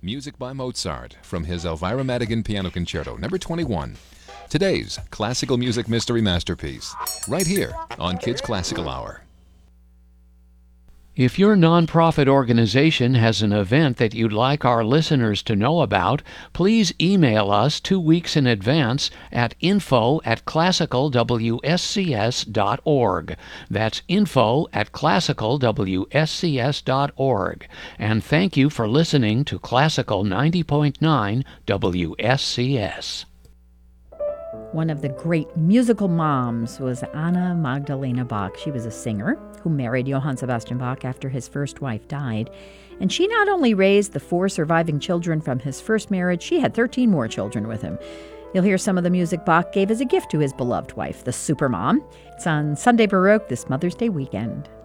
Music by Mozart from his Elvira Madigan Piano Concerto, number 21. Today's classical music mystery masterpiece, right here on Kids Classical Hour. If your nonprofit organization has an event that you'd like our listeners to know about, please email us 2 weeks in advance at info@classicalwscs.org. That's info@classicalwscs.org. And thank you for listening to Classical 90.9 WSCS. One of the great musical moms was Anna Magdalena Bach. She was a singer who married Johann Sebastian Bach after his first wife died. And she not only raised the 4 surviving children from his first marriage, she had 13 more children with him. You'll hear some of the music Bach gave as a gift to his beloved wife, the Supermom. It's on Sunday Baroque this Mother's Day weekend.